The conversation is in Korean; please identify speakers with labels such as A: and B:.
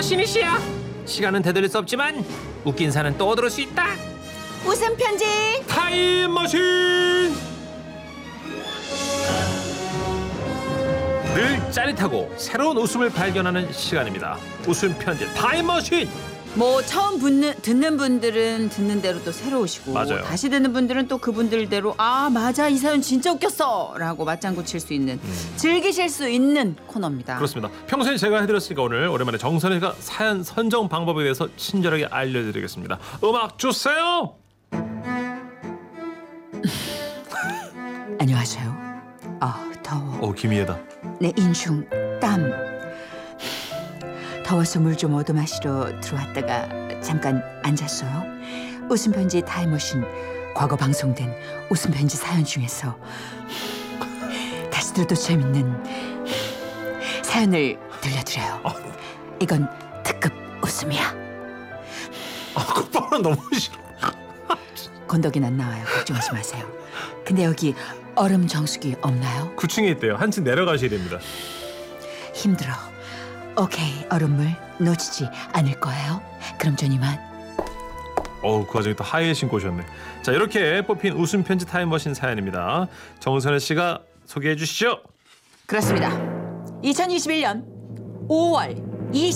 A: 타임머신이시야. 시간은 되돌릴 수 없지만 웃긴 사는 또 얻을 수 있다.
B: 웃음 편지.
A: 타임머신. 늘 짜릿하고 새로운 웃음을 발견하는 시간입니다. 웃음 편지 타임머신.
B: 뭐 처음 듣는 분들은 듣는 대로 또 새로우시고
A: 맞아요.
B: 다시 듣는 분들은 또 그분들대로 아 맞아 이 사연 진짜 웃겼어 라고 맞장구 칠 수 있는 즐기실 수 있는 코너입니다.
A: 그렇습니다. 평소에 제가 해드렸으니까 오늘 오랜만에 정선이가 사연 선정 방법에 대해서 친절하게 알려드리겠습니다. 음악 주세요.
B: 안녕하세요. 더워.
A: 김희애다.
B: 내 인중 땀. 더워서 물 좀 얻어 마시러 들어왔다가 잠깐 앉았어요. 웃음편지 타임머신 과거 방송된 웃음편지 사연 중에서 다시 들어도 재밌는 사연을 들려드려요. 이건 특급 웃음이야.
A: 그거는 너무 싫어.
B: 건더기는 안 나와요. 걱정하지 마세요. 근데 여기 얼음 정수기 없나요?
A: 9층에 있대요. 한층 내려가셔야 됩니다.
B: 힘들어. 오케이, 얼음물 놓치지 않을 거예요. 그럼 전 이만.
A: 그 와중에 또 하이힐 신고 오셨네. 자, 이렇게 뽑힌 웃음 편지 타임머신 사연입니다. 정선혜 씨가 소개해 주시죠.
B: 그렇습니다. 2021년 5월